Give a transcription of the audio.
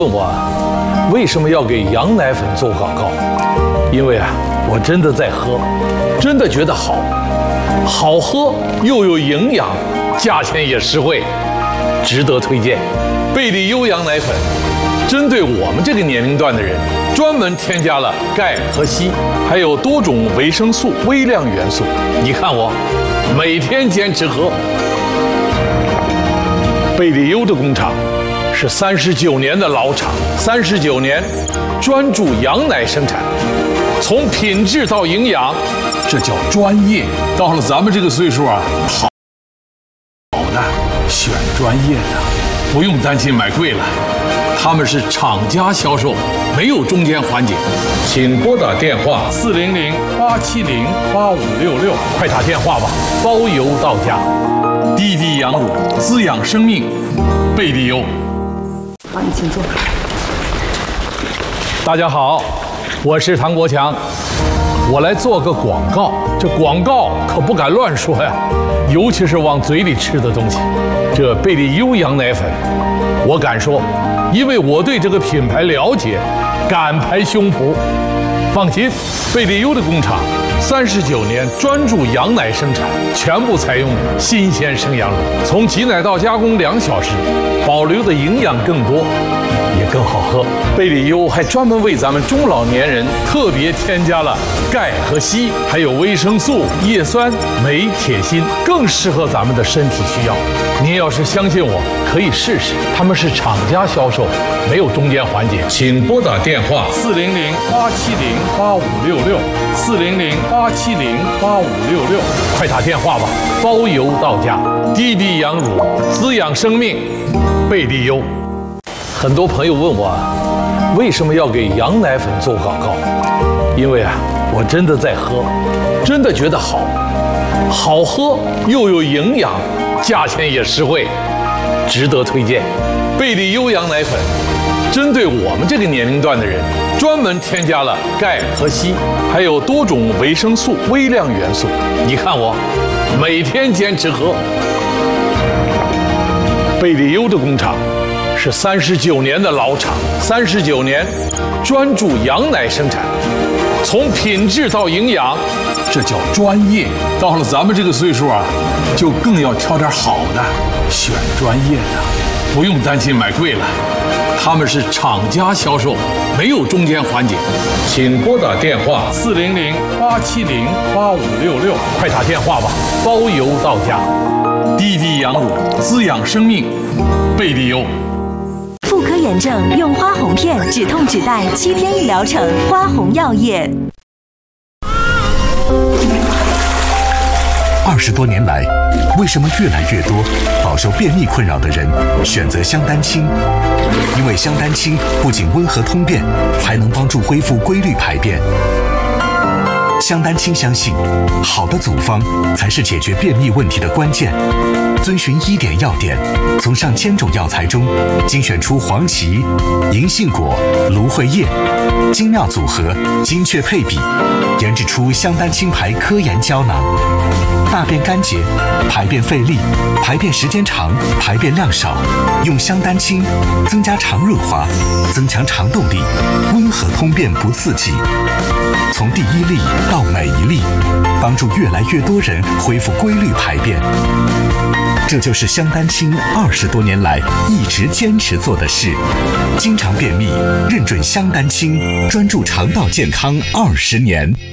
问我为什么要给羊奶粉做广告？因为我真的在喝，真的觉得好喝又有营养，价钱也实惠，值得推荐。贝利优羊奶粉针对我们这个年龄段的人，专门添加了钙和硒，还有多种维生素、微量元素。你看我每天坚持喝。贝利优的工厂是39年的老厂，39年专注羊奶生产，从品质到营养，这叫专业。到了咱们这个岁数好的选专业的，不用担心买贵了。他们是厂家销售，没有中间环节。请拨打电话400-870-8566，快打电话吧，包邮到家。滴滴羊乳，滋养生命，贝利优。 好，你请坐。 大家好，我是唐国强，我来做个广告。这广告可不敢乱说呀，尤其是往嘴里吃的东西。这贝利优羊奶粉，我敢说，因为我对这个品牌了解，敢拍胸脯。放心，贝利优的工厂39年专注羊奶生产，全部采用新鲜生羊乳，从挤奶到加工2小时，保留的营养更多，也更好喝。贝利优还专门为咱们中老年人特别添加了钙和硒，还有维生素、叶酸、镁、铁、锌，更适合咱们的身体需要。您要是相信我，可以试试。他们是厂家销售，没有中间环节。请拨打电话400-870-8566，400-870-8566，快打电话吧，包邮到家。滴滴羊乳，滋养生命，贝利优。很多朋友问我为什么要给羊奶粉做广告？因为我真的在喝，真的觉得好喝又有营养，价钱也实惠，值得推荐。贝利优羊奶粉针对我们这个年龄段的人，专门添加了钙和硒，还有多种维生素、微量元素。你看我每天坚持喝。贝利优的工厂是39年的老厂，39年专注羊奶生产，从品质到营养，这叫专业。到了咱们这个岁数就更要挑点好的，选专业的，不用担心买贵了。他们是厂家销售，没有中间环节。请拨打电话400-870-8566，快打电话吧，包邮到家。滴滴羊乳，滋养生命，贝利优。 妇科炎症用花红片，止痛止带，7天1疗程，花红药业。 20多年来，为什么越来越多饱受便秘困扰的人选择香丹清？因为香丹清不仅温和通便，还能帮助恢复规律排便。香丹清相信，好的组方才是解决便秘问题的关键。遵循1点要点，从上千种药材中精选出黄芪、银杏果、芦荟叶，精妙组合，精确配比，研制出香丹清牌科研胶囊。大便干结、排便费力、排便时间长、排便量少，用香丹清增加肠润滑，增强肠动力，温和通便不刺激。从第1粒到每1粒，帮助越来越多人恢复规律排便。这就是香丹清20多年来一直坚持做的事。经常便秘，认准香丹清，专注肠道健康20年。